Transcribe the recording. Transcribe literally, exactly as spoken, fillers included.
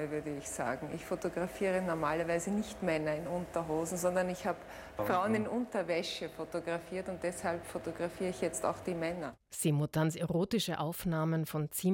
Ausnahme, würde ich sagen. Ich fotografiere normalerweise nicht Männer in Unterhosen, sondern ich habe Frauen in Unterwäsche fotografiert und deshalb fotografiere ich jetzt auch die Männer. Simutans erotische Aufnahmen von ziemlich